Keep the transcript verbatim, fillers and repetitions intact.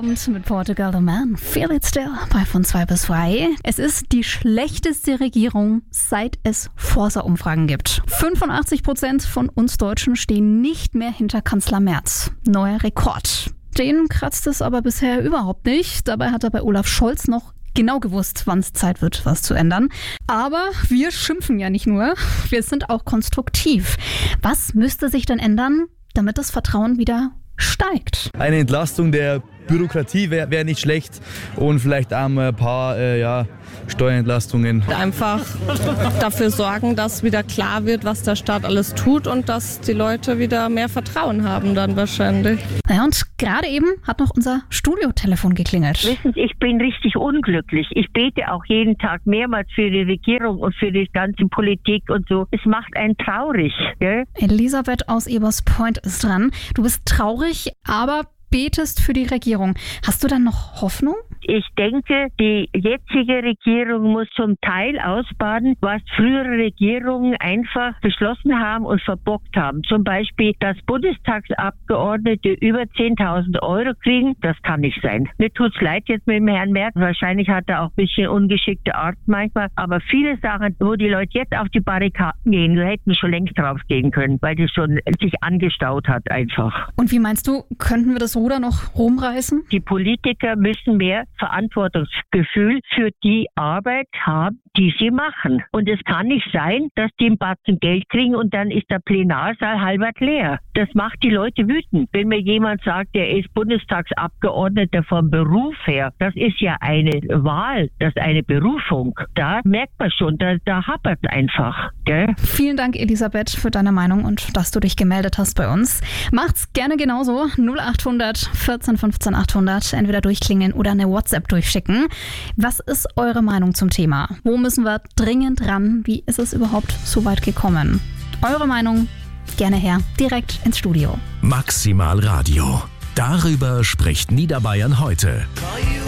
Abend mit Portugal The Man. Feel it still bei von zwei bis drei. Es ist die schlechteste Regierung, seit es Forsa-Umfragen gibt. fünfundachtzig Prozent von uns Deutschen stehen nicht mehr hinter Kanzler Merz. Neuer Rekord. Den kratzt es aber bisher überhaupt nicht. Dabei hat er bei Olaf Scholz noch genau gewusst, wann es Zeit wird, was zu ändern. Aber wir schimpfen ja nicht nur, wir sind auch konstruktiv. Was müsste sich denn ändern, damit das Vertrauen wieder steigt? Eine Entlastung der Bürokratie wäre wär nicht schlecht und vielleicht auch mal ein paar äh, ja, Steuerentlastungen. Einfach dafür sorgen, dass wieder klar wird, was der Staat alles tut und dass die Leute wieder mehr Vertrauen haben dann wahrscheinlich. Ja, und gerade eben hat noch unser Studiotelefon geklingelt. Wissen Sie, ich bin richtig unglücklich. Ich bete auch jeden Tag mehrmals für die Regierung und für die ganze Politik und so. Es macht einen traurig. Gell? Elisabeth aus Eberspoint ist dran. Du bist traurig, aber betest für die Regierung. Hast du dann noch Hoffnung? Ich denke, die jetzige Regierung muss zum Teil ausbaden, was frühere Regierungen einfach beschlossen haben und verbockt haben. Zum Beispiel, dass Bundestagsabgeordnete über zehntausend Euro kriegen. Das kann nicht sein. Mir tut's leid jetzt mit dem Herrn Merz. Wahrscheinlich hat er auch ein bisschen ungeschickte Art manchmal. Aber viele Sachen, wo die Leute jetzt auf die Barrikaden gehen, da hätten schon längst draufgehen können, weil das schon sich angestaut hat einfach. Und wie meinst du, könnten wir das Ruder noch rumreißen? Die Politiker müssen mehr Verantwortungsgefühl für die Arbeit haben, die sie machen. Und es kann nicht sein, dass die einen Batzen Geld kriegen und dann ist der Plenarsaal halbert leer. Das macht die Leute wütend. Wenn mir jemand sagt, der ist Bundestagsabgeordneter vom Beruf her, das ist ja eine Wahl, das ist eine Berufung. Da merkt man schon, da, da hapert es einfach. Gell? Vielen Dank, Elisabeth, für deine Meinung und dass du dich gemeldet hast bei uns. Macht's gerne genauso. null acht hundert vierzehn fünfzehn achthundert. Entweder durchklingeln oder eine WhatsApp durchschicken. Was ist eure Meinung zum Thema? Wo müssen wir dringend ran? Wie ist es überhaupt so weit gekommen? Eure Meinung gerne her, direkt ins Studio. Maximal Radio. Darüber spricht Niederbayern heute.